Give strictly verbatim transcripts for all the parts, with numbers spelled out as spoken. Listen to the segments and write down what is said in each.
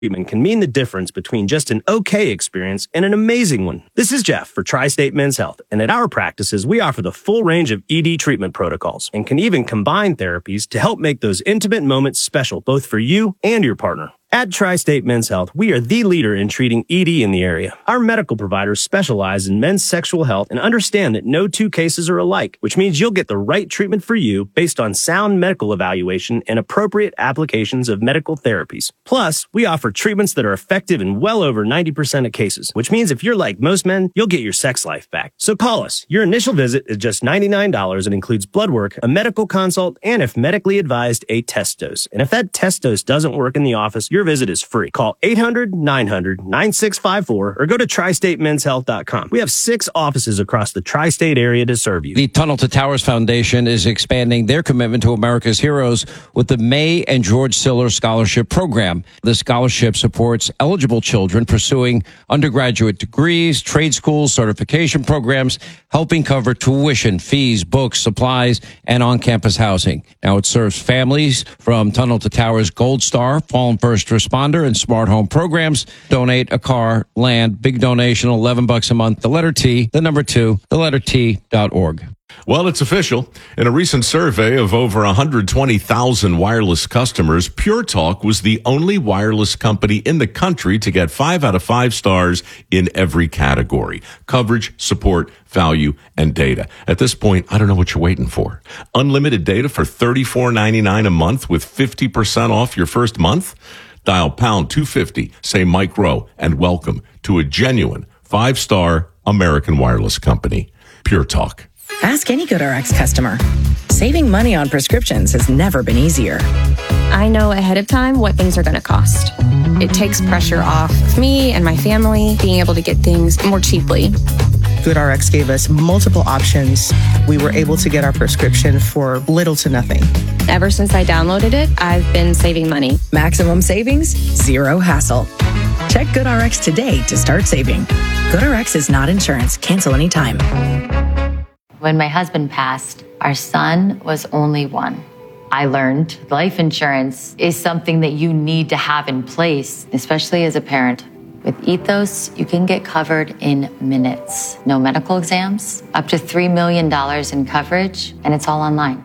treatment can mean the difference between just an okay experience and an amazing one. This is Jeff for Tri-State Men's Health, and at our practices, we offer the full range of E D treatment protocols and can even combine therapies to help make those intimate moments special both for you and your partner. At Tri-State Men's Health, we are the leader in treating E D in the area. Our medical providers specialize in men's sexual health and understand that no two cases are alike, which means you'll get the right treatment for you based on sound medical evaluation and appropriate applications of medical therapies. Plus, we offer treatments that are effective in well over ninety percent of cases, which means if you're like most men, you'll get your sex life back. So call us. Your initial visit is just ninety-nine dollars and includes blood work, a medical consult, and if medically advised, a test dose. And if that test dose doesn't work in the office, your visit is free. Call eight hundred, nine hundred, nine six five four or go to tri state men's health dot com. We have six offices across the tri-state area to serve you. The Tunnel to Towers Foundation is expanding their commitment to America's heroes with the May and George Siller Scholarship Program. The scholarship supports eligible children pursuing undergraduate degrees, trade schools, certification programs, helping cover tuition, fees, books, supplies, and on-campus housing. Now it serves families from Tunnel to Towers Gold Star, Fallen First Responder, and Smart Home programs. Donate a car, land, big donation, eleven bucks a month. The letter T, the number two, the letter T dot org. Well, it's official. In a recent survey of over one hundred twenty thousand wireless customers, Pure Talk was the only wireless company in the country to get five out of five stars in every category: coverage, support, value, and data. At this point, I don't know what you're waiting for. Unlimited data for thirty-four ninety-nine a month with fifty percent off your first month? Dial pound two fifty, say Mike Rowe, and welcome to a genuine five-star American wireless company. Pure Talk. Ask any GoodRx customer. Saving money on prescriptions has never been easier. I know ahead of time what things are going to cost. It takes pressure off me and my family being able to get things more cheaply. GoodRx gave us multiple options. We were able to get our prescription for little to nothing. Ever since I downloaded it, I've been saving money. Maximum savings, zero hassle. Check GoodRx today to start saving. GoodRx is not insurance. Cancel anytime. When my husband passed, our son was only one. I learned life insurance is something that you need to have in place, especially as a parent. With Ethos, you can get covered in minutes. No medical exams, up to three million dollars in coverage, and it's all online.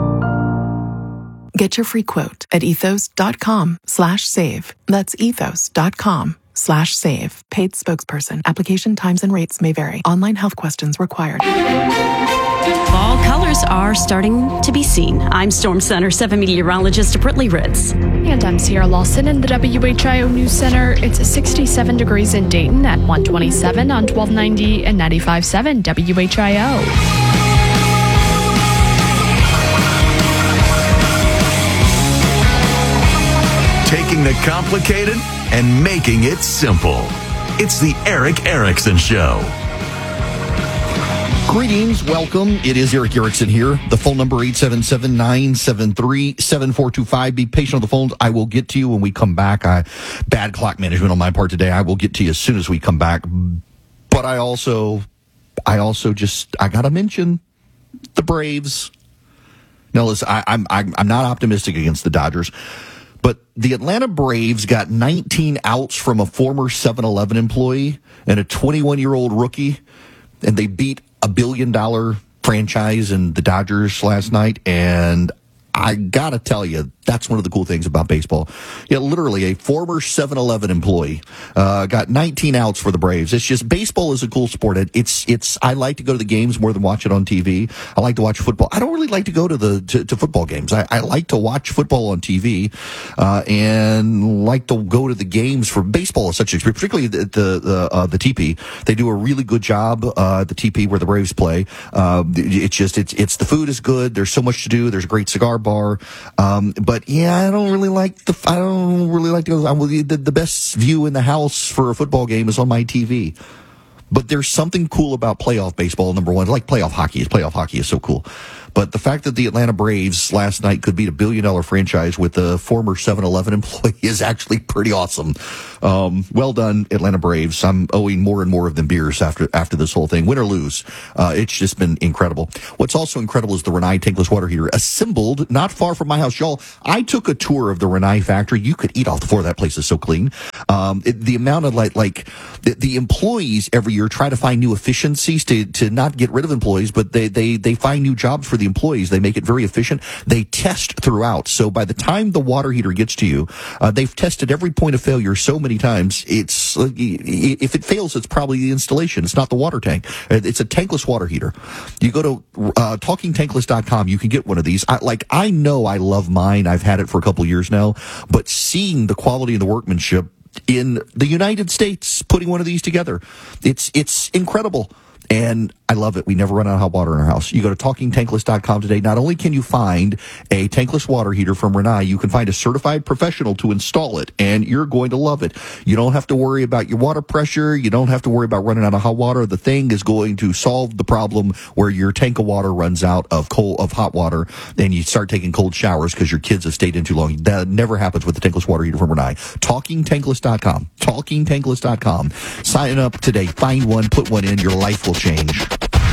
Get your free quote at ethos.com slash save. That's ethos.com slash save. Paid spokesperson. Application times and rates may vary. Online health questions required. Fall colors are starting to be seen. I'm Storm Center seven meteorologist Brittany Ritz. And I'm Sierra Lawson in the W H I O News Center. It's sixty-seven degrees in Dayton at one twenty-seven on twelve ninety and ninety-five point seven W H I O. Taking the complicated and making it simple. It's the Erick Erickson Show. Greetings, welcome. It is Erick Erickson here. The phone number eight seven seven, nine seven three, seven four two five. Be patient on the phone. I will get to you when we come back. I, bad clock management on my part today. I will get to you as soon as we come back. But I also, I also just, I got to mention the Braves. Now, listen, I, I'm, I'm, I'm not optimistic against the Dodgers. But the Atlanta Braves got nineteen outs from a former seven eleven employee and a twenty-one-year-old rookie, and they beat a billion-dollar franchise in the Dodgers last night. And I got to tell you, that's one of the cool things about baseball. Yeah, literally a former seven eleven employee uh, got nineteen outs for the Braves. It's just, baseball is a cool sport. It, it's, it's, I like to go to the games more than watch it on T V. I like to watch football. I don't really like to go to the, to, to football games. I, I like to watch football on T V, uh, and like to go to the games for baseball is such a, particularly the, the, the, uh, the T P. They do a really good job, uh, at the T P where the Braves play. Uh, it's just, it's, it's, the food is good. There's so much to do. There's a great cigar bar. Um, but yeah, I don't really like the, I don't really like to go, I'm, the, the best view in the house for a football game is on my T V. But there's something cool about playoff baseball, number one. Like playoff hockey. Playoff hockey is so cool. But the fact that the Atlanta Braves last night could beat a billion dollar franchise with a former seven eleven employee is actually pretty awesome. Um, well done, Atlanta Braves. I'm owing more and more of them beers after after this whole thing. Win or lose, uh, it's just been incredible. What's also incredible is the Rinnai tankless water heater, assembled not far from my house. Y'all, I took a tour of the Rinnai factory. You could eat off the floor. That place is so clean. Um, it, the amount of like, like the, the employees every year try to find new efficiencies to, to not get rid of employees, but they, they, they find new jobs for the employees. They make it very efficient. They test throughout. So by the time the water heater gets to you, uh, they've tested every point of failure so many times. It's, uh, if it fails, it's probably the installation. It's not the water tank. It's a tankless water heater. You go to, uh, talking tankless dot com. You can get one of these. I, like, I know I love mine. I've had it for a couple years now, but seeing the quality and the workmanship in the United States putting one of these together, it's, it's incredible. And I love it. We never run out of hot water in our house. You go to talking tankless dot com today. Not only can you find a tankless water heater from Rinnai, you can find a certified professional to install it, and you're going to love it. You don't have to worry about your water pressure. You don't have to worry about running out of hot water. The thing is going to solve the problem where your tank of water runs out of cold, of hot water, and you start taking cold showers because your kids have stayed in too long. That never happens with the tankless water heater from Rinnai. talking tankless dot com. talking tankless dot com. Sign up today. Find one. Put one in. Your life will change.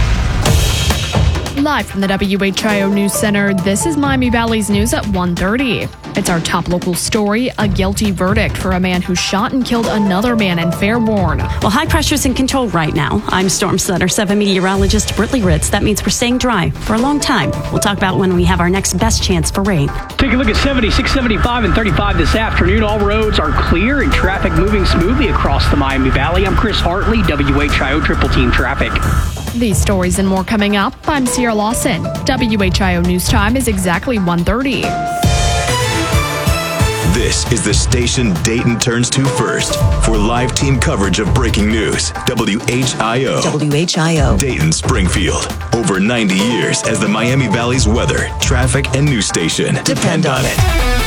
Live from the W H I O News Center, this is Miami Valley's News at one thirty. It's our top local story, a guilty verdict for a man who shot and killed another man in Fairborn. Well, high pressure's in control right now. I'm Storm Center seven meteorologist Britley Ritz. That means we're staying dry for a long time. We'll talk about when we have our next best chance for rain. Take a look at seventy-six, seventy-five, and thirty-five this afternoon. All roads are clear and traffic moving smoothly across the Miami Valley. I'm Chris Hartley, W H I O Triple Team Traffic. These stories and more coming up. I'm Sierra Lawson. W H I O News Time is exactly one thirty. This is the station Dayton turns to first for live team coverage of breaking news. W H I O. W H I O. Dayton, Springfield. Over ninety years as the Miami Valley's weather, traffic, and news station. Depend on it.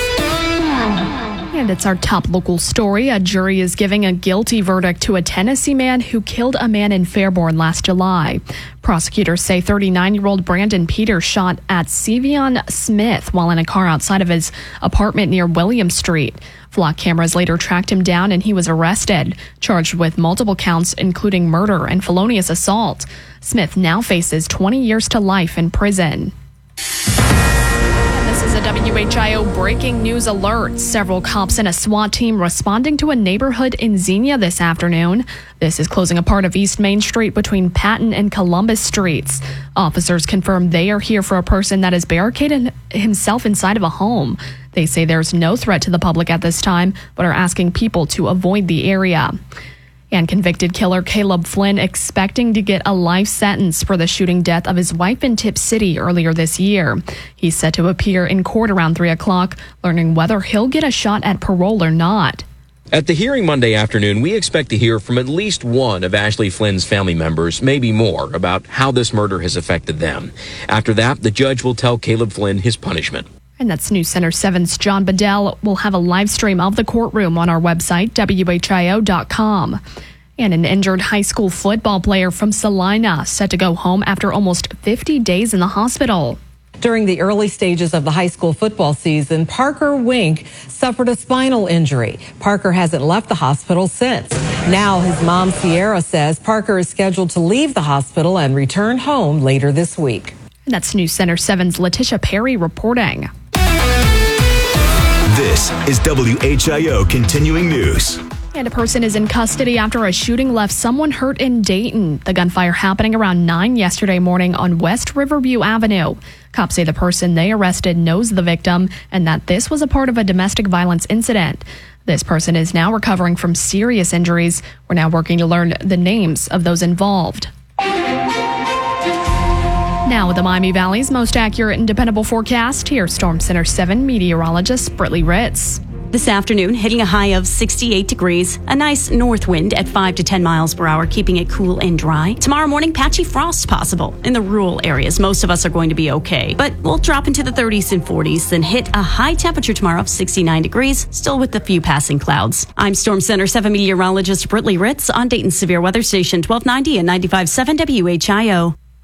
And it's our top local story. A jury is giving a guilty verdict to a Tennessee man who killed a man in Fairborn last July. Prosecutors say thirty-nine-year-old Brandon Peters shot at Sevion Smith while in a car outside of his apartment near William Street. Flock cameras later tracked him down and he was arrested, charged with multiple counts including murder and felonious assault. Smith now faces twenty years to life in prison. This is a W H I O breaking news alert. Several cops and a SWAT team responding to a neighborhood in Xenia this afternoon. This is closing a part of East Main Street between Patton and Columbus Streets. Officers confirm they are here for a person that has barricaded himself inside of a home. They say there's no threat to the public at this time, but are asking people to avoid the area. And convicted killer Caleb Flynn expecting to get a life sentence for the shooting death of his wife in Tip City earlier this year. He's set to appear in court around three o'clock, learning whether he'll get a shot at parole or not. At the hearing Monday afternoon, we expect to hear from at least one of Ashley Flynn's family members, maybe more, about how this murder has affected them. After that, the judge will tell Caleb Flynn his punishment. And that's News Center seven's John Bedell. We'll have a live stream of the courtroom on our website, W H I O dot com. And an injured high school football player from Salina set to go home after almost fifty days in the hospital. During the early stages of the high school football season, Parker Wink suffered a spinal injury. Parker hasn't left the hospital since. Now his mom, Sierra, says Parker is scheduled to leave the hospital and return home later this week. And that's News Center seven's Letitia Perry reporting. This is W H I O Continuing News. And a person is in custody after a shooting left someone hurt in Dayton. The gunfire happening around nine yesterday morning on West Riverview Avenue. Cops say the person they arrested knows the victim and that this was a part of a domestic violence incident. This person is now recovering from serious injuries. We're now working to learn the names of those involved. Now with the Miami Valley's most accurate and dependable forecast, here's Storm Center seven meteorologist Britley Ritz. This afternoon, hitting a high of sixty-eight degrees. A nice north wind at five to ten miles per hour, keeping it cool and dry. Tomorrow morning, patchy frost possible. In the rural areas, most of us are going to be okay. But we'll drop into the thirties and forties, then hit a high temperature tomorrow of sixty-nine degrees, still with a few passing clouds. I'm Storm Center seven meteorologist Britley Ritz on Dayton's Severe Weather Station twelve ninety and ninety-five point seven W H I O.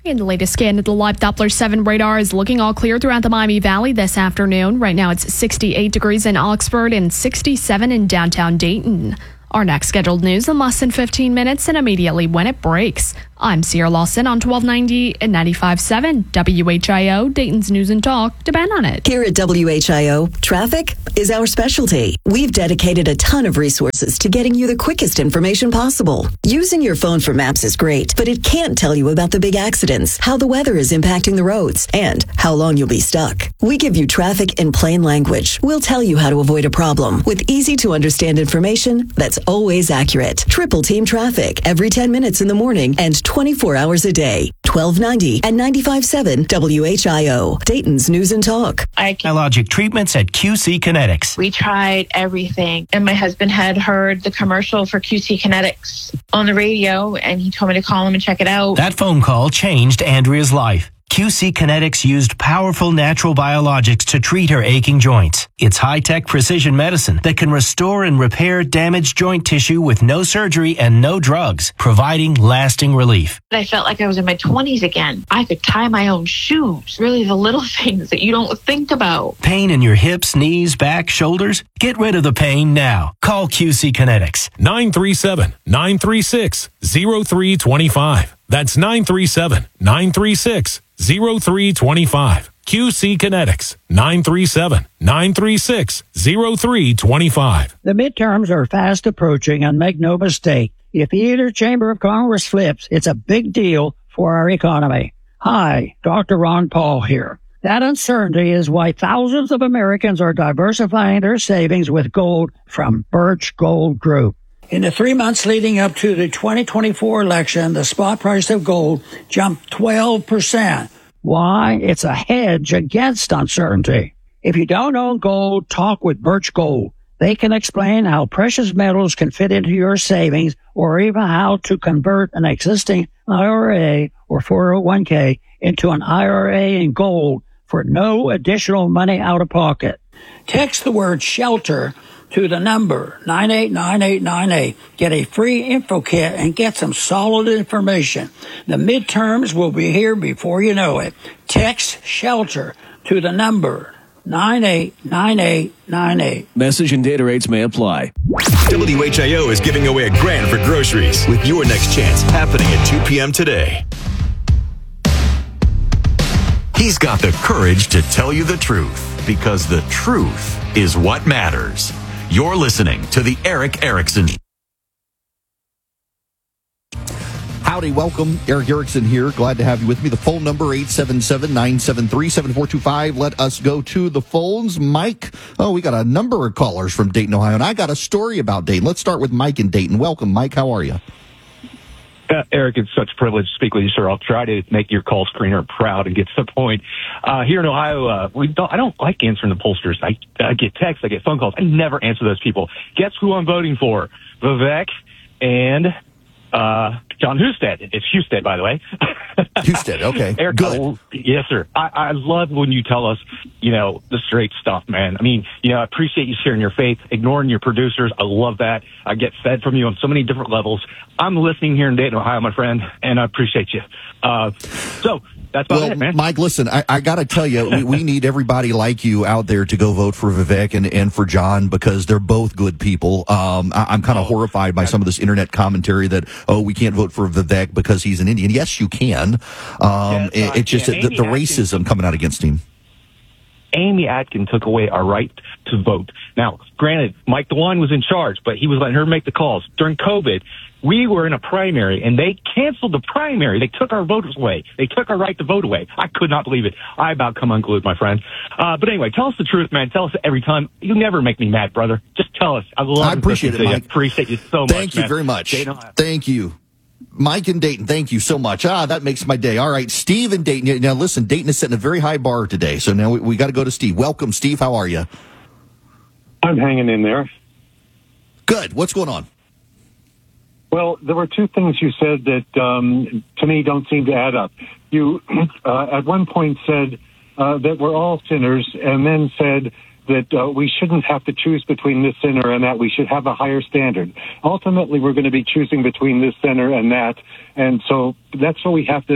And the latest scan of the live Doppler seven radar is looking all clear throughout the Miami Valley this afternoon. Right now it's sixty-eight degrees in Oxford and sixty-seven in downtown Dayton. Our next scheduled news in less than fifteen minutes and immediately when it breaks. I'm Sierra Lawson on twelve ninety and ninety-five point seven W H I O, Dayton's News and Talk. Depend on it. Here at W H I O, traffic is our specialty. We've dedicated a ton of resources to getting you the quickest information possible. Using your phone for maps is great, but it can't tell you about the big accidents, how the weather is impacting the roads, and how long you'll be stuck. We give you traffic in plain language. We'll tell you how to avoid a problem with easy to understand information that's always accurate. Triple Team Traffic every ten minutes in the morning and twenty-four hours a day. twelve ninety and ninety-five point seven W H I O, Dayton's News and Talk. Biologic treatments at Q C Kinetics. We tried everything, and my husband had heard the commercial for Q C Kinetics on the radio, and he told me to call him and check it out. That phone call changed Andrea's life. Q C Kinetics used powerful natural biologics to treat her aching joints. It's high-tech precision medicine that can restore and repair damaged joint tissue with no surgery and no drugs, providing lasting relief. I felt like I was in my twenties again. I could tie my own shoes. Really the little things that you don't think about. Pain in your hips, knees, back, shoulders? Get rid of the pain now. Call Q C Kinetics. nine three seven, nine three six, zero three two five. That's nine three seven, nine three six, zero three two five. Q C Kinetics, nine three seven, nine three six, zero three two five. The midterms are fast approaching, and make no mistake, if either chamber of Congress flips, it's a big deal for our economy. Hi, Doctor Ron Paul here. That uncertainty is why thousands of Americans are diversifying their savings with gold from Birch Gold Group. In the three months leading up to the twenty twenty-four election, the spot price of gold jumped twelve percent. Why? It's a hedge against uncertainty. If you don't own gold, talk with Birch Gold. They can explain how precious metals can fit into your savings or even how to convert an existing I R A or four oh one k into an I R A in gold for no additional money out of pocket. Text the word SHELTER to the number nine eight nine eight nine eight. Get a free info kit and get some solid information. The midterms will be here before you know it. Text SHELTER to the number nine eight nine eight nine eight. Message and data rates may apply. W H I O is giving away a grand for groceries with your next chance happening at two p.m. today. He's got the courage to tell you the truth because the truth is what matters. You're listening to the Erick Erickson. Howdy, welcome. Erick Erickson here. Glad to have you with me. The phone number, eight seven seven, nine seven three, seven four two five. Let us go to the phones. Mike, oh, we got a number of callers from Dayton, Ohio, and I got a story about Dayton. Let's start with Mike in Dayton. Welcome, Mike. How are you? Uh, Eric, it's such a privilege to speak with you, sir. I'll try to make your call screener proud and get to the point. Uh, here in Ohio, uh, we don't, I don't like answering the pollsters. I, I get texts, I get phone calls. I never answer those people. Guess who I'm voting for? Vivek and uh, John Husted. It's Husted, by the way. Husted, okay. Eric, good. I, yes, sir. I, I love when you tell us, you know, the straight stuff, man. I mean, you know, I appreciate you sharing your faith, ignoring your producers. I love that. I get fed from you on so many different levels. I'm listening here in Dayton, Ohio, my friend, and I appreciate you. Uh, so that's about well, it, man. Mike, listen, I, I got to tell you, we, we need everybody like you out there to go vote for Vivek and, and for John because they're both good people. Um, I, I'm kind of oh, horrified by some of this internet commentary that, oh, we can't vote for Vivek because he's an Indian. Yes, you can. Um, yes, it, it's just the, the racism coming out against him. Amy Atkin took away our right to vote. Now, granted, Mike DeWine was in charge, but he was letting her make the calls. During COVID, we were in a primary, and they canceled the primary. They took our voters away. They took our right to vote away. I could not believe it. I about come unglued, my friend. Uh, but anyway, tell us the truth, man. Tell us every time. You never make me mad, brother. Just tell us. I love I appreciate it, Mike. I appreciate you so much, Thank you man. very much. Thank you. Mike in Dayton, thank you so much. Ah, that makes my day. All right, Steve in Dayton. Now, listen, Dayton is setting a very high bar today, so now we, we got to go to Steve. Welcome, Steve. How are you? I'm hanging in there. Good. What's going on? Well, there were two things you said that, um, to me, don't seem to add up. You, uh, at one point said uh, that we're all sinners, and then said that uh, we shouldn't have to choose between this sinner and that. We should have a higher standard. Ultimately, we're going to be choosing between this sinner and that, and so that's what we have to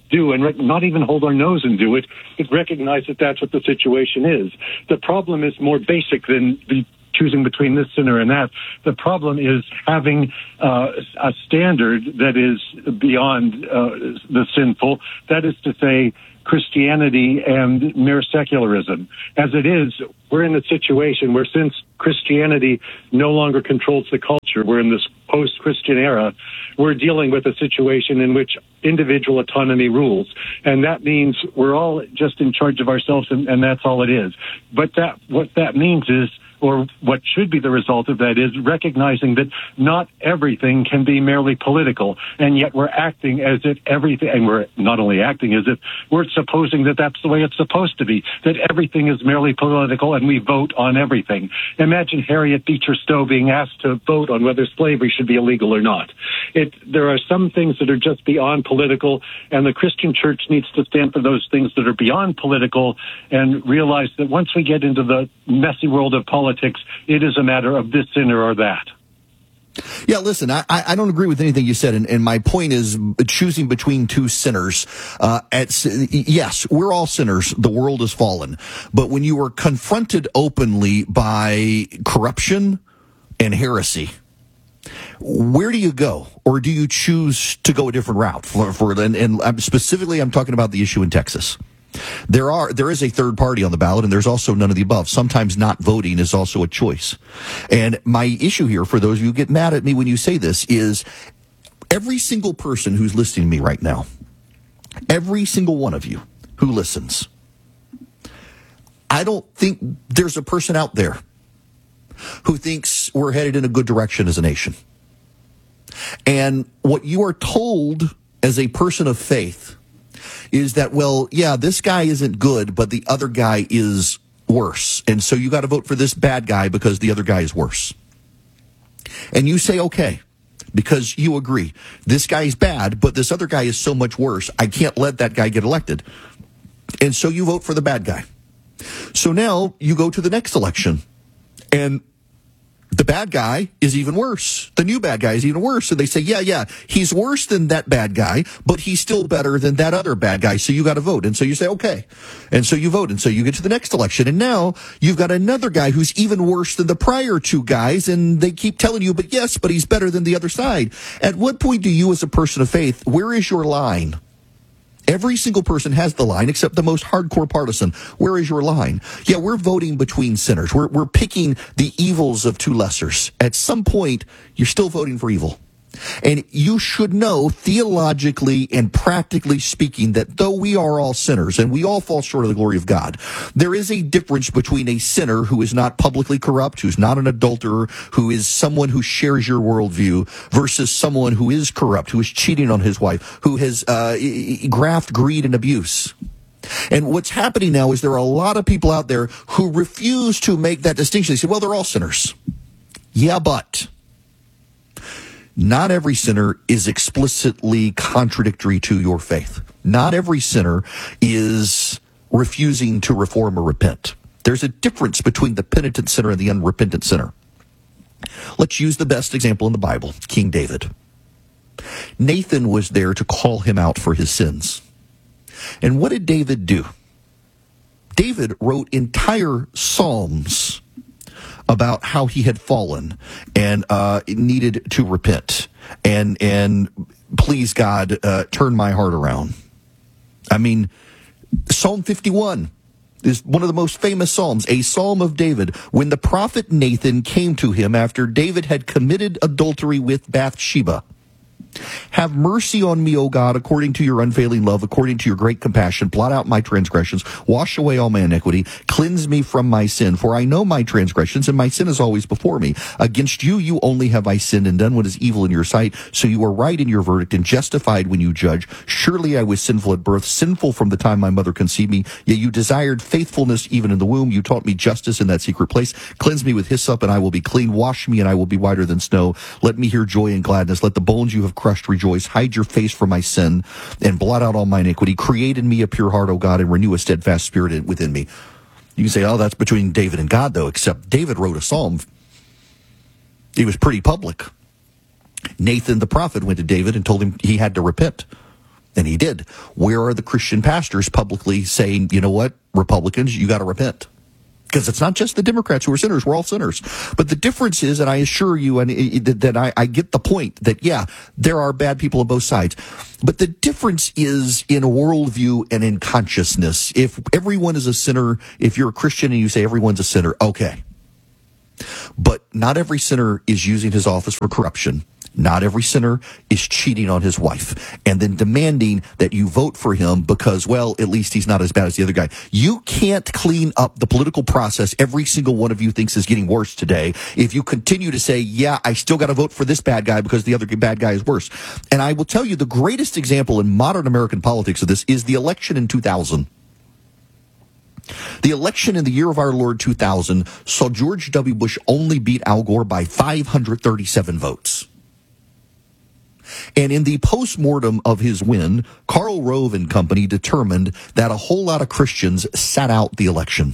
do, and rec- not even hold our nose and do it, but recognize that that's what the situation is. The problem is more basic than the choosing between this sinner and that. The problem is having uh, a standard that is beyond uh, the sinful. That is to say, Christianity and mere secularism. As it is, we're in a situation where since Christianity no longer controls the culture, we're in this post-Christian era, we're dealing with a situation in which individual autonomy rules. And that means we're all just in charge of ourselves, and, and that's all it is. But that what that means is, or what should be the result of that, is recognizing that not everything can be merely political, and yet we're acting as if everything, and we're not only acting as if, we're supposing that that's the way it's supposed to be, that everything is merely political and we vote on everything. Imagine Harriet Beecher Stowe being asked to vote on whether slavery should be illegal or not. It, there are some things that are just beyond political, and the Christian church needs to stand for those things that are beyond political and realize that once we get into the messy world of politics, it is a matter of this sinner or that. Yeah, listen, I, I don't agree with anything you said, and, and my point is choosing between two sinners. Uh, at, yes, we're all sinners. The world has fallen. But when you are confronted openly by corruption and heresy, where do you go? Or do you choose to go a different route? For, for and, and specifically, I'm talking about the issue in Texas. There are, there is a third party on the ballot, and there's also none of the above. Sometimes not voting is also a choice. And my issue here, for those of you who get mad at me when you say this, is every single person who's listening to me right now, every single one of you who listens, I don't think there's a person out there who thinks we're headed in a good direction as a nation. And what you are told as a person of faith is that, well, yeah, this guy isn't good, but the other guy is worse. And so you got to vote for this bad guy because the other guy is worse. And you say, okay, because you agree, this guy's bad, but this other guy is so much worse, I can't let that guy get elected. And so you vote for the bad guy. So now you go to the next election, and the bad guy is even worse. The new bad guy is even worse. So they say, yeah, yeah, he's worse than that bad guy, but he's still better than that other bad guy. So you got to vote. And so you say, okay. And so you vote. And so you get to the next election. And now you've got another guy who's even worse than the prior two guys. And they keep telling you, but yes, but he's better than the other side. At what point do you, as a person of faith, where is your line? Every single person has the line, except the most hardcore partisan. Where is your line? Yeah, we're voting between sinners. We're, we're picking the evils of two lessers. At some point, you're still voting for evil. And you should know, theologically and practically speaking, that though we are all sinners and we all fall short of the glory of God, there is a difference between a sinner who is not publicly corrupt, who's not an adulterer, who is someone who shares your worldview, versus someone who is corrupt, who is cheating on his wife, who has uh, graft, greed, and abuse. And what's happening now is there are a lot of people out there who refuse to make that distinction. They say, well, they're all sinners. Yeah, but not every sinner is explicitly contradictory to your faith. Not every sinner is refusing to reform or repent. There's a difference between the penitent sinner and the unrepentant sinner. Let's use the best example in the Bible, King David. Nathan was there to call him out for his sins. And what did David do? David wrote entire psalms about how he had fallen and uh, needed to repent and and please God, uh, turn my heart around. I mean, Psalm fifty-one is one of the most famous psalms, a psalm of David, when the prophet Nathan came to him after David had committed adultery with Bathsheba. Have mercy on me, O God, according to your unfailing love, according to your great compassion. Blot out my transgressions, wash away all my iniquity, cleanse me from my sin. For I know my transgressions, and my sin is always before me. Against you, you only have I sinned and done what is evil in your sight. So you are right in your verdict and justified when you judge. Surely I was sinful at birth, sinful from the time my mother conceived me. Yet you desired faithfulness even in the womb. You taught me justice in that secret place. Cleanse me with hyssop, and I will be clean. Wash me, and I will be whiter than snow. Let me hear joy and gladness. Let the bones you have crushed rejoice. Hide your face from my sin and blot out all my iniquity. Create in me a pure heart, O God, and renew a steadfast spirit within me. You can say, oh, that's between David and God, though, except David wrote a psalm. It was pretty public. Nathan the prophet went to David and told him he had to repent. And he did. Where are the Christian pastors publicly saying, you know what, Republicans, you got to repent? Because it's not just the Democrats who are sinners. We're all sinners. But the difference is, and I assure you, and it, that I, I get the point, that, yeah, there are bad people on both sides. But the difference is in worldview and in consciousness. If everyone is a sinner, if you're a Christian and you say everyone's a sinner, okay. But not every sinner is using his office for corruption. Not every sinner is cheating on his wife and then demanding that you vote for him because, well, at least he's not as bad as the other guy. You can't clean up the political process every single one of you thinks is getting worse today if you continue to say, yeah, I still got to vote for this bad guy because the other bad guy is worse. And I will tell you the greatest example in modern American politics of this is the election in two thousand. The election in the year of our Lord two thousand saw George W. Bush only beat Al Gore by five hundred thirty-seven votes. And in the postmortem of his win, Karl Rove and company determined that a whole lot of Christians sat out the election.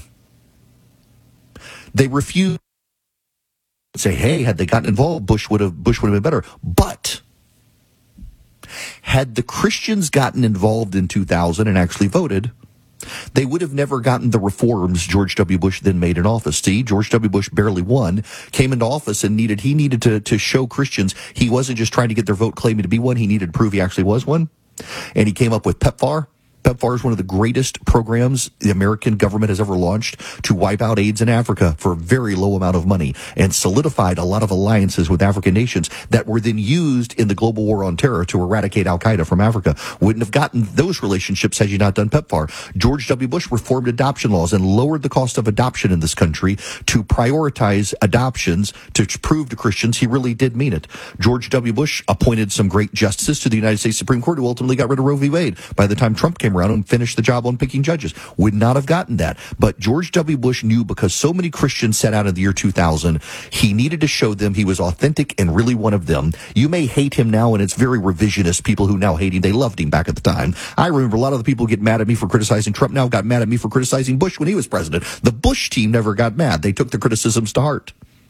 They refused to say, hey, had they gotten involved, Bush would have Bush would have been better. But had the Christians gotten involved in two thousand and actually voted, they would have never gotten the reforms George W. Bush then made in office. See, George W. Bush barely won, came into office and needed, he needed to, to show Christians he wasn't just trying to get their vote claiming to be one, he needed to prove he actually was one. And he came up with PEPFAR. PEPFAR is one of the greatest programs the American government has ever launched to wipe out AIDS in Africa for a very low amount of money and solidified a lot of alliances with African nations that were then used in the global war on terror to eradicate Al-Qaeda from Africa. Wouldn't have gotten those relationships had you not done PEPFAR. George W. Bush reformed adoption laws and lowered the cost of adoption in this country to prioritize adoptions to prove to Christians he really did mean it. George W. Bush appointed some great justices to the United States Supreme Court who ultimately got rid of Roe v. Wade by the time Trump came around and finished the job on picking judges. Would not have gotten that. But George W. Bush knew because so many Christians set out in the year two thousand, he needed to show them he was authentic and really one of them. You may hate him now, and it's very revisionist. People who now hate him, they loved him back at the time. I remember a lot of the people who get mad at me for criticizing Trump now got mad at me for criticizing Bush when he was president. The Bush team never got mad. They took the criticisms to heart.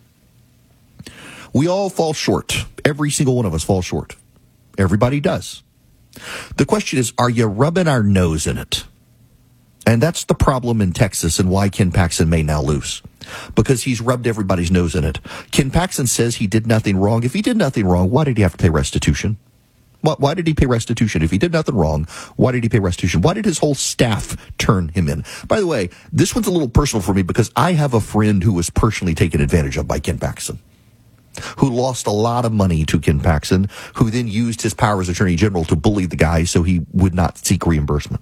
We all fall short. Every single one of us falls short. Everybody does. The question is, are you rubbing our nose in it? And that's the problem in Texas and why Ken Paxton may now lose. Because he's rubbed everybody's nose in it. Ken Paxton says he did nothing wrong. If he did nothing wrong, why did he have to pay restitution? Why did he pay restitution? If he did nothing wrong, why did he pay restitution? Why did his whole staff turn him in? By the way, this one's a little personal for me because I have a friend who was personally taken advantage of by Ken Paxton, who lost a lot of money to Ken Paxton, who then used his power as Attorney General to bully the guy so he would not seek reimbursement.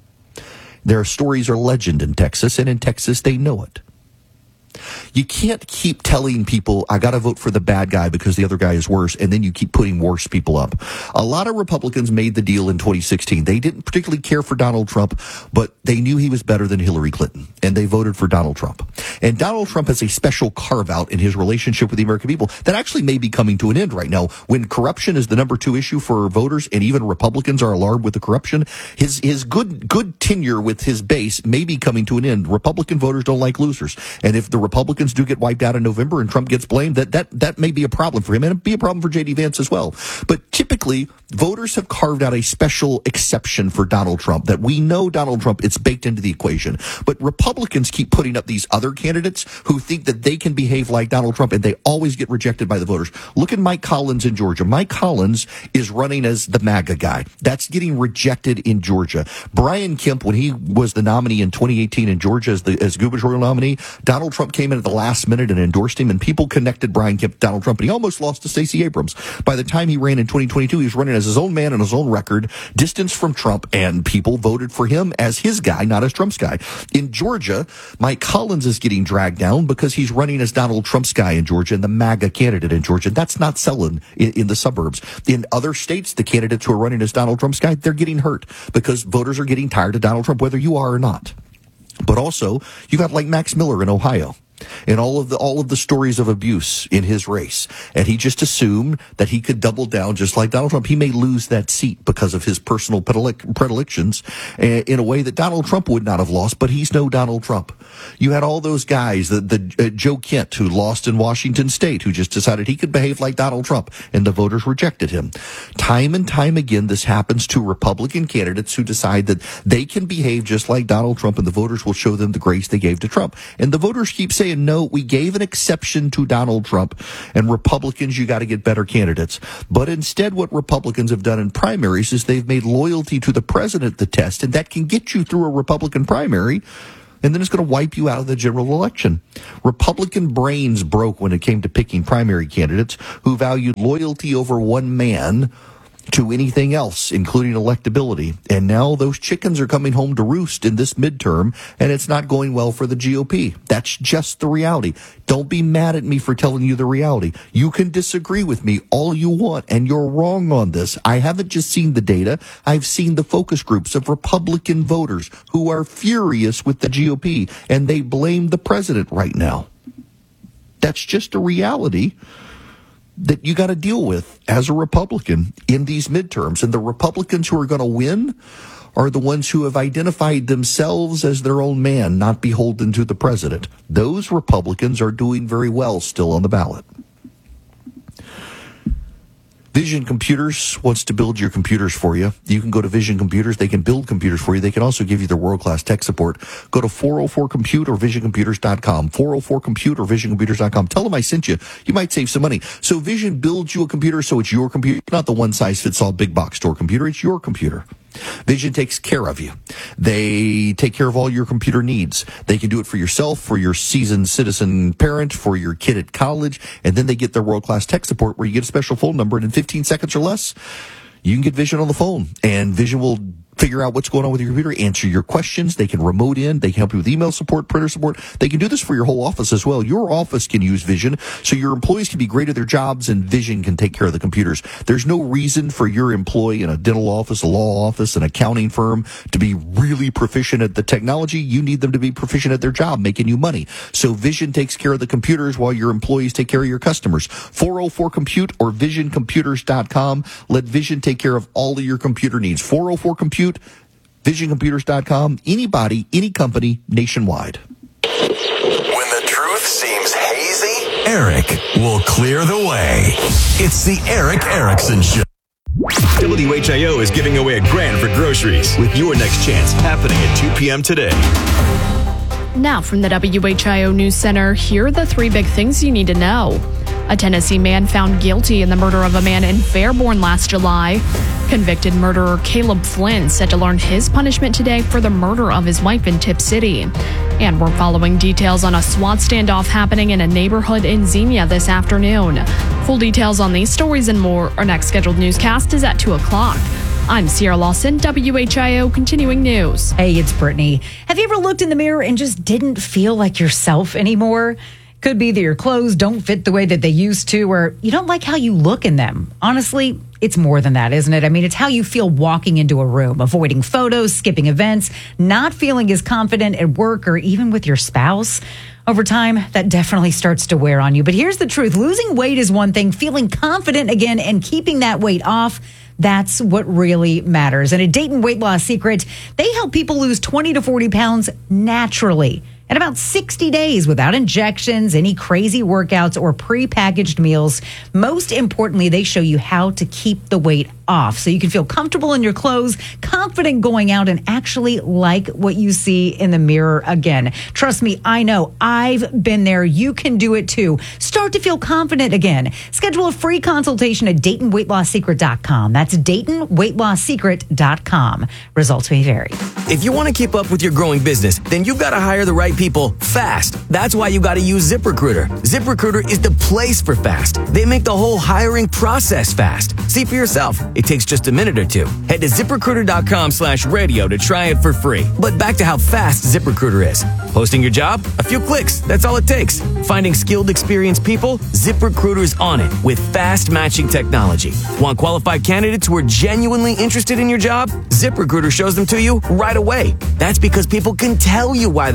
Their stories are legend in Texas, and in Texas, they know it. You can't keep telling people, I got to vote for the bad guy because the other guy is worse, and then you keep putting worse people up. A lot of Republicans made the deal in twenty sixteen. They didn't particularly care for Donald Trump, but they knew he was better than Hillary Clinton, and they voted for Donald Trump. And Donald Trump has a special carve-out in his relationship with the American people that actually may be coming to an end right now. When corruption is the number two issue for voters, and even Republicans are alarmed with the corruption, his his good good tenure with his base may be coming to an end. Republican voters don't like losers, and if the Republicans do get wiped out in November and Trump gets blamed, that, that, that may be a problem for him, and it'd be a problem for J D Vance as well. But typically, voters have carved out a special exception for Donald Trump, that we know Donald Trump, it's baked into the equation. But Republicans keep putting up these other candidates who think that they can behave like Donald Trump, and they always get rejected by the voters. Look at Mike Collins in Georgia. Mike Collins is running as the MAGA guy. That's getting rejected in Georgia. Brian Kemp, when he was the nominee in twenty eighteen in Georgia as the as gubernatorial nominee, Donald Trump came in at the last minute and endorsed him, and people connected Brian Kemp to Donald Trump, and he almost lost to Stacey Abrams. By the time he ran in twenty twenty-two, he was running as his own man and his own record, distance from Trump, and people voted for him as his guy, not as Trump's guy. In Georgia, Mike Collins is getting dragged down because he's running as Donald Trump's guy in Georgia and the MAGA candidate in Georgia. That's not selling in, in the suburbs. In other states, the candidates who are running as Donald Trump's guy, they're getting hurt because voters are getting tired of Donald Trump, whether you are or not. But also, you got like Max Miller in Ohio. and all of the all of the stories of abuse in his race. And he just assumed that he could double down just like Donald Trump. He may lose that seat because of his personal predilections in a way that Donald Trump would not have lost, but he's no Donald Trump. You had all those guys, the, the uh, Joe Kent, who lost in Washington State, who just decided he could behave like Donald Trump, and the voters rejected him. Time and time again, this happens to Republican candidates who decide that they can behave just like Donald Trump, and the voters will show them the grace they gave to Trump. And the voters keep saying, no, we gave an exception to Donald Trump, and Republicans, you got to get better candidates. But instead, what Republicans have done in primaries is they've made loyalty to the president the test, and that can get you through a Republican primary, and then it's going to wipe you out of the general election. Republican brains broke when it came to picking primary candidates who valued loyalty over one man to anything else, including electability. And now those chickens are coming home to roost in this midterm, and it's not going well for the G O P. That's just the reality. Don't be mad at me for telling you the reality. You can disagree with me all you want, and you're wrong on this. I haven't just seen the data. I've seen the focus groups of Republican voters who are furious with the G O P, and they blame the president right now. That's just a reality that you got to deal with as a Republican in these midterms. And the Republicans who are going to win are the ones who have identified themselves as their own man, not beholden to the president. Those Republicans are doing very well still on the ballot. Vision Computers wants to build your computers for you. You can go to Vision Computers. They can build computers for you. They can also give you their world-class tech support. Go to four oh four compute or vision computers dot com. four oh four compute or vision computers dot com. Tell them I sent you. You might save some money. So Vision builds you a computer so it's your computer, not the one-size-fits-all big box store computer. It's your computer. Vision takes care of you. They take care of all your computer needs. They can do it for yourself, for your seasoned citizen parent, for your kid at college, and then they get their world-class tech support where you get a special phone number, and in fifteen seconds or less, you can get Vision on the phone, and Vision will figure out what's going on with your computer, answer your questions. They can remote in. They can help you with email support, printer support. They can do this for your whole office as well. Your office can use Vision, so your employees can be great at their jobs, and Vision can take care of the computers. There's no reason for your employee in a dental office, a law office, an accounting firm to be really proficient at the technology. You need them to be proficient at their job, making you money. So Vision takes care of the computers while your employees take care of your customers. four oh four compute or vision computers dot com. Let Vision take care of all of your computer needs. four oh four compute, vision computers dot com. Anybody, any company, nationwide. When the truth seems hazy, Eric will clear the way. It's the Eric Erickson Show. W H I O is giving away a grand for groceries with your next chance happening at two p.m. today. Now from the W H I O News Center, here are the three big things you need to know. A Tennessee man found guilty in the murder of a man in Fairborn last July. Convicted murderer Caleb Flynn set to learn his punishment today for the murder of his wife in Tipp City. And we're following details on a SWAT standoff happening in a neighborhood in Xenia this afternoon. Full details on these stories and more. Our next scheduled newscast is at two o'clock. I'm Sierra Lawson, W H I O Continuing News. Hey, it's Brittany. Have you ever looked in the mirror and just didn't feel like yourself anymore? Could be that your clothes don't fit the way that they used to, or you don't like how you look in them. Honestly, it's more than that, isn't it? I mean, it's how you feel walking into a room, avoiding photos, skipping events, not feeling as confident at work or even with your spouse. Over time, that definitely starts to wear on you. But here's the truth. Losing weight is one thing. Feeling confident again and keeping that weight off, that's what really matters. And at Dayton Weight Loss Secret, they help people lose twenty to forty pounds naturally in about sixty days without injections, any crazy workouts, or prepackaged meals. Most importantly, they show you how to keep the weight off so you can feel comfortable in your clothes, confident going out, and actually like what you see in the mirror again. Trust me, I know. I've been there. You can do it too. Start to feel confident again. Schedule a free consultation at Dayton Weight Loss Secret dot com. That's Dayton Weight Loss Secret dot com. Results may vary. If you want to keep up with your growing business, then you've got to hire the right people fast. That's why you got to use ZipRecruiter. ZipRecruiter is the place for fast. They make the whole hiring process fast. See for yourself. It takes just a minute or two. Head to ZipRecruiter dot com slash radio to try it for free. But back to how fast ZipRecruiter is. Posting your job? A few clicks. That's all it takes. Finding skilled, experienced people? ZipRecruiter's on it with fast matching technology. Want qualified candidates who are genuinely interested in your job? ZipRecruiter shows them to you right away. That's because people can tell you why they're excited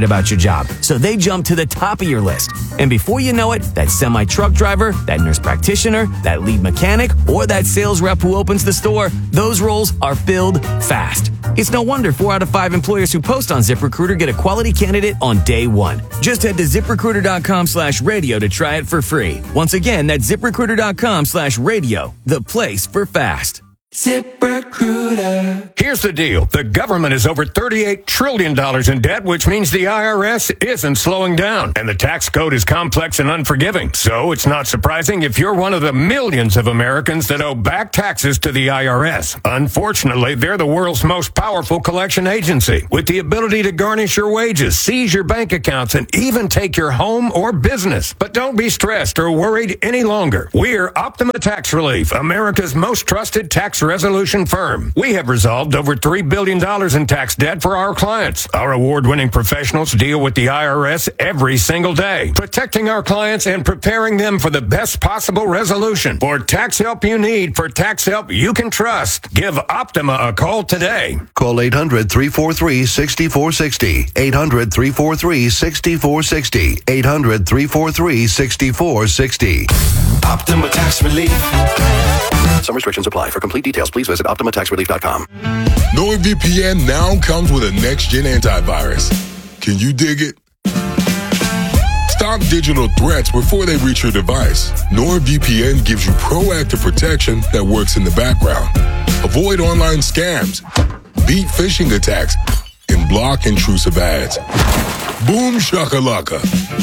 excited about your job, so they jump to the top of your list. And before you know it, that semi-truck driver, that nurse practitioner, that lead mechanic, or that sales rep who opens the store, those roles are filled fast. It's no wonder four out of five employers who post on ZipRecruiter get a quality candidate on day one. Just head to ZipRecruiter.com slash radio to try it for free. Once again, that's ZipRecruiter.com slash radio, the place for fast. ZipRecruiter. Here's the deal. The government is over thirty-eight trillion dollars in debt, which means the I R S isn't slowing down. And the tax code is complex and unforgiving. So it's not surprising if you're one of the millions of Americans that owe back taxes to the I R S. Unfortunately, they're the world's most powerful collection agency, with the ability to garnish your wages, seize your bank accounts, and even take your home or business. But don't be stressed or worried any longer. We're Optima Tax Relief, America's most trusted tax resolution firm. We have resolved over three billion dollars in tax debt for our clients. Our award-winning professionals deal with the I R S every single day, protecting our clients and preparing them for the best possible resolution. For tax help you need, for tax help you can trust, give Optima a call today. Call eight hundred, three four three, six four six zero. eight hundred, three four three, six four six zero. eight hundred, three four three, six four six zero. Optima Tax Relief. Some restrictions apply. For complete details, please visit Optima Tax Relief dot com. NordVPN now comes with a next-gen antivirus. Can you dig it? Stop digital threats before they reach your device. NordVPN gives you proactive protection that works in the background. Avoid online scams, beat phishing attacks, and block intrusive ads. Boom shakalaka.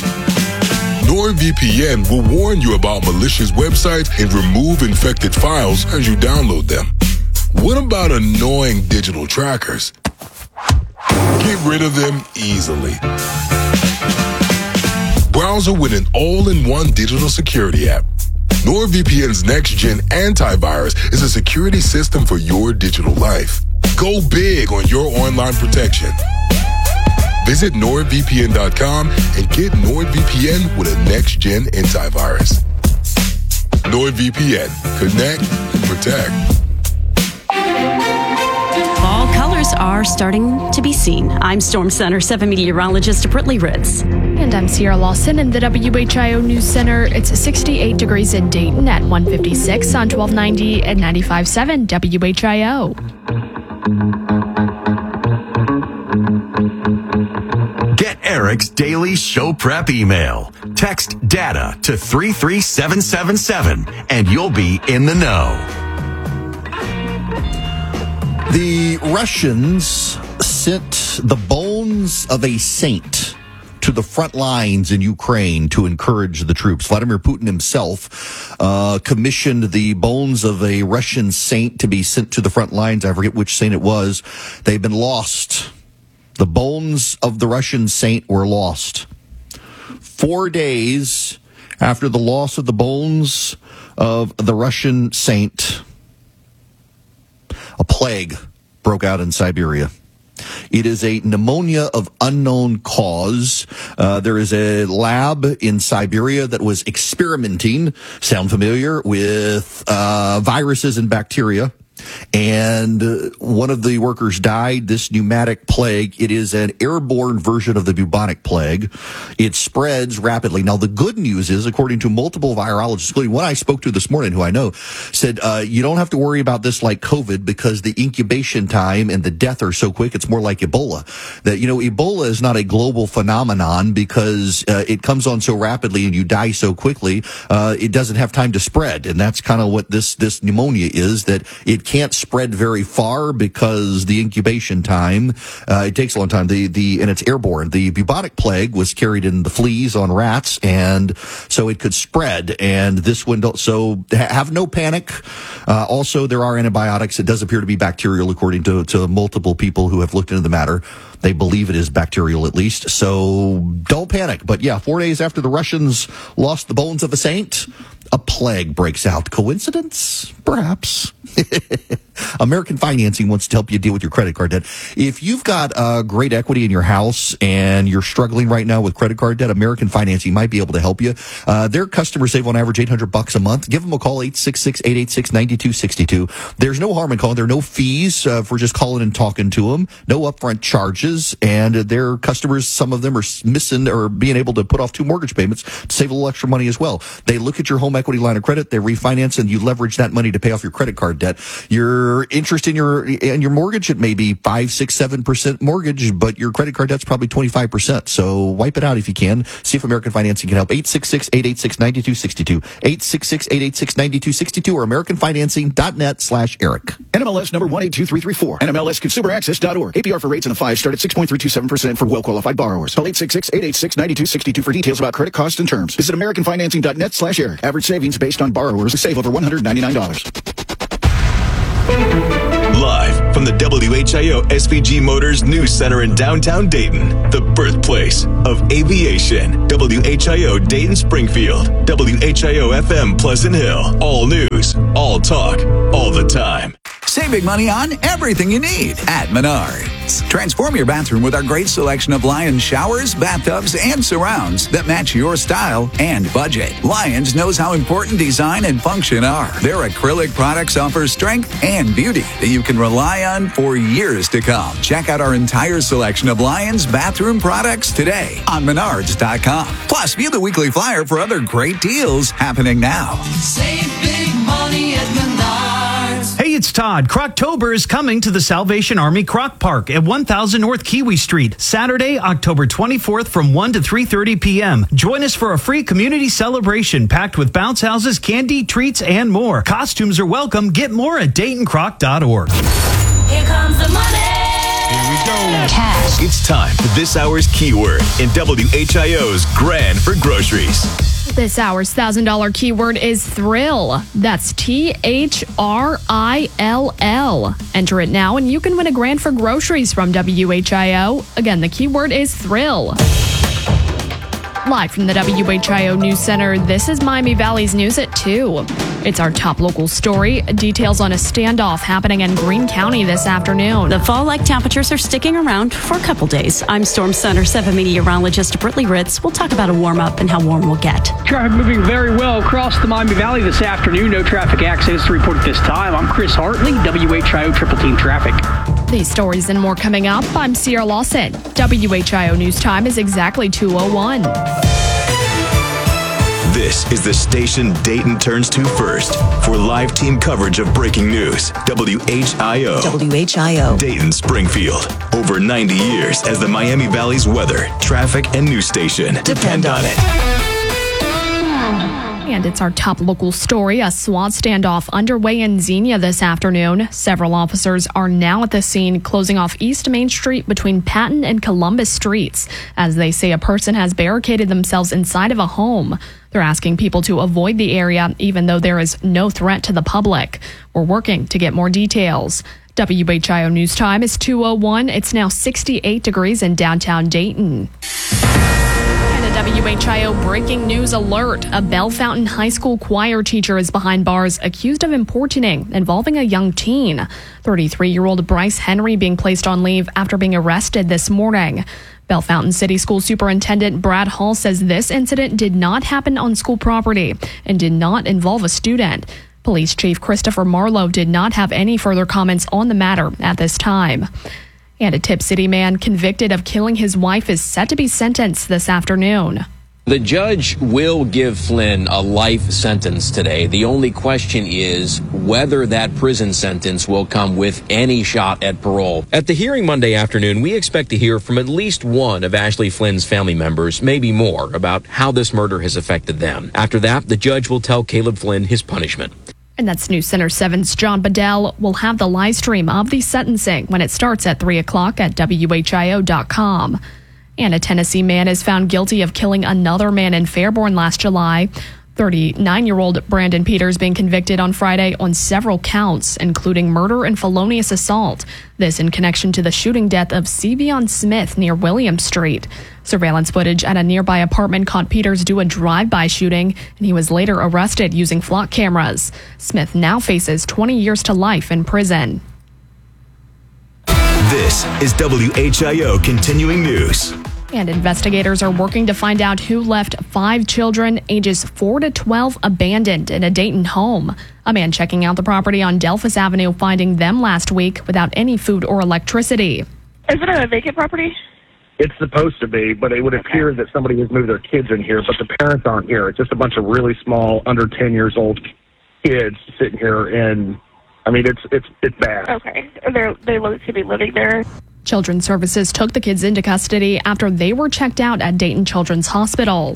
NordVPN will warn you about malicious websites and remove infected files as you download them. What about annoying digital trackers? Get rid of them easily. Browser with an all-in-one digital security app. NordVPN's next-gen antivirus is a security system for your digital life. Go big on your online protection. Visit Nord V P N dot com and get NordVPN with a next-gen antivirus. NordVPN. Connect and protect. Fall colors are starting to be seen. I'm Storm Center seven meteorologist Brittany Ritz. And I'm Sierra Lawson in the W H I O News Center. It's sixty-eight degrees in Dayton at one fifty-six on twelve ninety and ninety-five point seven W H I O. Get Eric's daily show prep email. Text DATA to three three seven seven seven and you'll be in the know. The Russians sent the bones of a saint to the front lines in Ukraine to encourage the troops. Vladimir Putin himself uh, commissioned the bones of a Russian saint to be sent to the front lines. I forget which saint it was. They've been lost. The bones of the Russian saint were lost. Four days after the loss of the bones of the Russian saint, a plague broke out in Siberia. It is a pneumonia of unknown cause. Uh, there is a lab in Siberia that was experimenting, sound familiar, with uh, viruses and bacteria. And uh, one of the workers died. This pneumatic plague, it is an airborne version of the bubonic plague. It spreads rapidly. Now, the good news is, according to multiple virologists, including one I spoke to this morning, who I know, said, uh, you don't have to worry about this like COVID because the incubation time and the death are so quick. It's more like Ebola. That, you know, Ebola is not a global phenomenon because uh, it comes on so rapidly and you die so quickly. Uh, it doesn't have time to spread. And that's kind of what this, this pneumonia is, that it can't spread very far because the incubation time, uh, it takes a long time. The, the, and it's airborne. The bubonic plague was carried in the fleas on rats, and so it could spread. And this one, don't, so have no panic. Uh, also, there are antibiotics. It does appear to be bacterial, according to, to multiple people who have looked into the matter. They believe it is bacterial, at least. So don't panic. But yeah, four days after the Russians lost the bones of a saint, a plague breaks out. Coincidence? Perhaps. American Financing wants to help you deal with your credit card debt. If you've got uh, great equity in your house and you're struggling right now with credit card debt, American Financing might be able to help you. Uh, their customers save on average eight hundred bucks a month. Give them a call, eight six six, eight eight six, nine two six two. There's no harm in calling. There are no fees uh, for just calling and talking to them. No upfront charges. And their customers, some of them are missing or being able to put off two mortgage payments to save a little extra money as well. They look at your home equity line of credit, they refinance, and you leverage that money to pay off your credit card debt. Your interest in your in your mortgage, it may be five, six, seven percent mortgage, but your credit card debt's probably twenty-five percent. So wipe it out if you can. See if American Financing can help. eight six six, eight eight six, nine two six two. eight six six, eight eight six, nine two six two or americanfinancing.net slash Eric. N M L S number one eight two three three four. N M L S consumer access dot org. A P R for rates in the five start at six point three two seven percent for well-qualified borrowers. Call eight six six, eight eight six, nine two six two for details about credit costs and terms. Visit americanfinancing.net slash Eric. Average savings based on borrowers who save over one hundred ninety-nine dollars. Live from the W H I O S V G Motors News Center in downtown Dayton, the birthplace of aviation. W H I O Dayton Springfield, W H I O F M Pleasant Hill. All news, all talk, all the time. Save big money on everything you need at Menards. Transform your bathroom with our great selection of Lions showers, bathtubs, and surrounds that match your style and budget. Lions knows how important design and function are. Their acrylic products offer strength and beauty that you can rely on for years to come. Check out our entire selection of Lions bathroom products today on menards dot com. Plus, view the weekly flyer for other great deals happening now. Save big money at Menards. Hey, it's Todd. Croctober is coming to the Salvation Army Croc Park at one thousand North Kiwi Street, Saturday, October twenty-fourth from one to three thirty p.m. Join us for a free community celebration packed with bounce houses, candy, treats, and more. Costumes are welcome. Get more at Dayton Croc dot org. Here comes the money. Here we go. Cash. It's time for this hour's keyword in W H I O's Grand for Groceries. This hour's one thousand dollars keyword is thrill. That's T H R I L L. Enter it now and you can win a grand for groceries from W H I O. Again, the keyword is thrill. Live from the W H I O News Center, this is Miami Valley's News at two. It's our top local story. Details on a standoff happening in Greene County this afternoon. The fall-like temperatures are sticking around for a couple days. I'm Storm Center seven meteorologist Brittany Ritz. We'll talk about a warm-up and how warm we'll get. Traffic moving very well across the Miami Valley this afternoon. No traffic accidents to report at this time. I'm Chris Hartley, W H I O Triple Team Traffic. These stories and more coming up. I'm Sierra Lawson. W H I O News Time is exactly two oh one. This is the station Dayton turns to first for live team coverage of breaking news. W H I O. W H I O. Dayton Springfield. Over ninety years as the Miami Valley's weather, traffic, and news station. Depend on it. And it's our top local story. A SWAT standoff underway in Xenia this afternoon. Several officers are now at the scene, closing off East Main Street between Patton and Columbus Streets, as they say a person has barricaded themselves inside of a home. They're asking people to avoid the area, even though there is no threat to the public. We're working to get more details. W H I O News Time is two oh one. It's now sixty-eight degrees in downtown Dayton. W H I O breaking news alert. A Bellefontaine High School choir teacher is behind bars accused of importuning involving a young teen. thirty-three-year-old Bryce Henry being placed on leave after being arrested this morning. Bellefontaine City School Superintendent Brad Hall says this incident did not happen on school property and did not involve a student. Police Chief Christopher Marlowe did not have any further comments on the matter at this time. And a Tip City man convicted of killing his wife is set to be sentenced this afternoon. The judge will give Flynn a life sentence today. The only question is whether that prison sentence will come with any shot at parole. At the hearing Monday afternoon, we expect to hear from at least one of Ashley Flynn's family members, maybe more, about how this murder has affected them. After that, the judge will tell Caleb Flynn his punishment. And that's News Center seven's John Bedell. Will have the live stream of the sentencing when it starts at three o'clock at W H I O dot com. And a Tennessee man is found guilty of killing another man in Fairborn last July. thirty-nine-year-old Brandon Peters being convicted on Friday on several counts, including murder and felonious assault. This in connection to the shooting death of Sevion Smith near William Street. Surveillance footage at a nearby apartment caught Peters do a drive-by shooting, and he was later arrested using flock cameras. Smith now faces twenty years to life in prison. This is W H I O Continuing News. And investigators are working to find out who left five children ages four to twelve abandoned in a Dayton home. A man checking out the property on Delphus Avenue finding them last week without any food or electricity. Is it a vacant property? It's supposed to be, but it would appear that somebody has moved their kids in here, but the parents aren't here. It's just a bunch of really small, under ten years old kids sitting here, and I mean, it's it's it's bad. Okay. They're, they look to be living there. Children's Services took the kids into custody after they were checked out at Dayton Children's Hospital.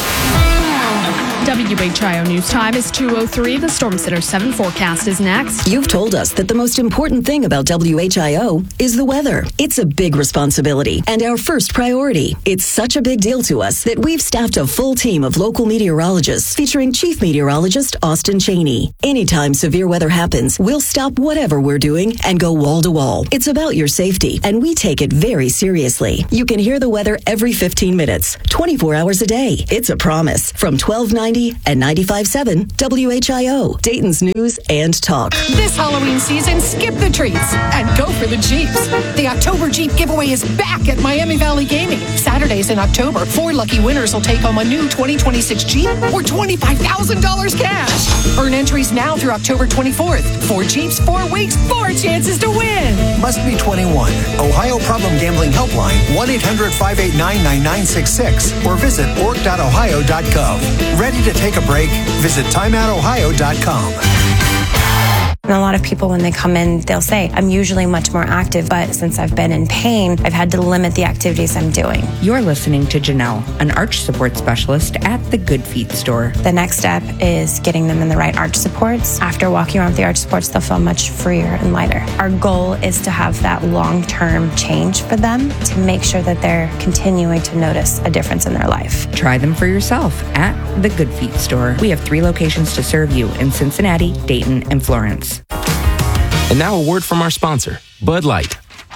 W H I O News Time is two oh three. The Storm Center seven forecast is next. You've told us that the most important thing about W H I O is the weather. It's a big responsibility and our first priority. It's such a big deal to us that we've staffed a full team of local meteorologists featuring Chief Meteorologist Austin Cheney. Anytime severe weather happens, we'll stop whatever we're doing and go wall to wall. It's about your safety, and we take it very seriously. You can hear the weather every fifteen minutes, twenty-four hours a day. It's a promise from twelve ninety and ninety-five point seven W H I O, Dayton's News and Talk. This Halloween season, skip the treats and go for the Jeeps. The October Jeep giveaway is back at Miami Valley Gaming. Saturdays in October, four lucky winners will take home a new twenty twenty-six Jeep or twenty-five thousand dollars cash. Earn entries now through October twenty-fourth. Four Jeeps, four weeks, four chances to win. Must be twenty-one. Ohio Problem Gambling Helpline, one eight hundred five eight nine nine nine six six, or visit org dot ohio dot gov. Ready to take a break? Visit time out ohio dot com. And a lot of people, when they come in, they'll say, I'm usually much more active, but since I've been in pain, I've had to limit the activities I'm doing. You're listening to Janelle, an arch support specialist at the Good Feet store. The next step is getting them in the right arch supports. After walking around with the arch supports, they'll feel much freer and lighter. Our goal is to have that long-term change for them to make sure that they're continuing to notice a difference in their life. Try them for yourself at the Good Feet store. We have three locations to serve you in Cincinnati, Dayton, and Florence. And now a word from our sponsor, Bud Light.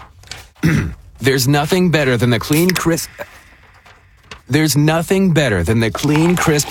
There's nothing better than the clean, crisp... There's nothing better than the clean, crisp...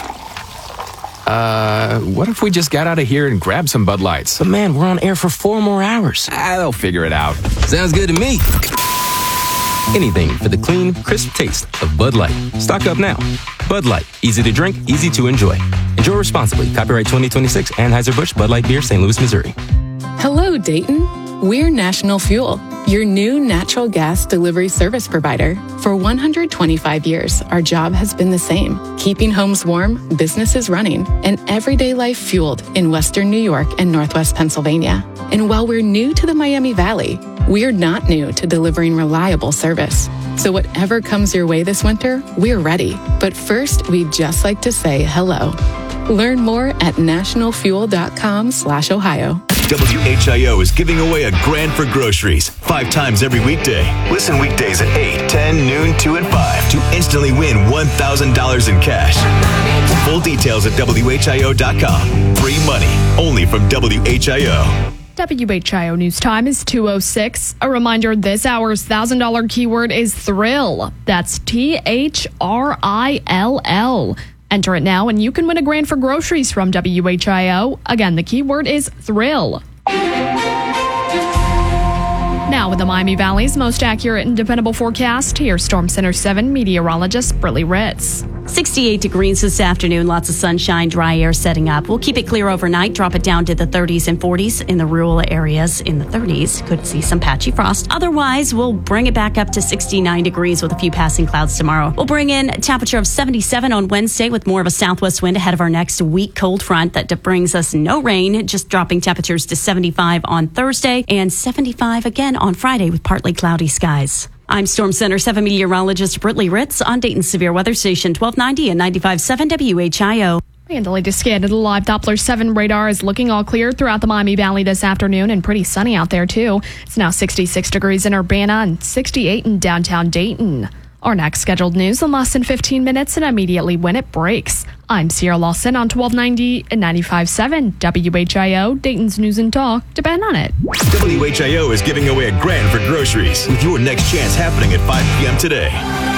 Uh, what if we just got out of here and grabbed some Bud Lights? But man, we're on air for four more hours. Ah, they'll figure it out. Sounds good to me. Anything for the clean, crisp taste of Bud Light. Stock up now. Bud Light. Easy to drink, easy to enjoy. Enjoy responsibly. Copyright twenty twenty-six, Anheuser-Busch, Bud Light Beer, Saint Louis, Missouri. Hello, Dayton. We're National Fuel, your new natural gas delivery service provider. For one hundred twenty-five years, our job has been the same, keeping homes warm, businesses running, and everyday life fueled in Western New York and Northwest Pennsylvania. And while we're new to the Miami Valley, we're not new to delivering reliable service. So whatever comes your way this winter, we're ready. But first, we'd just like to say hello. Learn more at nationalfuel.com slash Ohio. W H I O is giving away a grand for groceries five times every weekday. Listen weekdays at eight, ten, noon, two, and five to instantly win one thousand dollars in cash. Full details at W H I O dot com. Free money only from W H I O. W H I O News Time is two oh six. A reminder, this hour's one thousand dollars keyword is thrill. That's T H R I L L. Enter it now and you can win a grand for groceries from W H I O. Again, the keyword is thrill. Now with the Miami Valley's most accurate and dependable forecast, here's Storm Center seven meteorologist Brittany Ritz. sixty-eight degrees this afternoon, lots of sunshine, dry air setting up. We'll keep it clear overnight, drop it down to the thirties and forties in the rural areas. In the thirties, could see some patchy frost. Otherwise, we'll bring it back up to sixty-nine degrees with a few passing clouds tomorrow. We'll bring in a temperature of seventy-seven on Wednesday with more of a southwest wind ahead of our next weak cold front that brings us no rain, just dropping temperatures to seventy-five on Thursday and seventy-five again on Friday with partly cloudy skies. I'm Storm Center seven meteorologist Brittany Ritz on Dayton's Severe Weather Station twelve ninety and ninety-five point seven W H I O. And the latest scan of the live Doppler seven radar is looking all clear throughout the Miami Valley this afternoon and pretty sunny out there too. It's now sixty-six degrees in Urbana and sixty-eight in downtown Dayton. Our next scheduled news in less than fifteen minutes and immediately when it breaks. I'm Sierra Lawson on twelve ninety and ninety-five point seven W H I O, Dayton's News and Talk. Depend on it. W H I O is giving away a grand for groceries with your next chance happening at five p.m. today.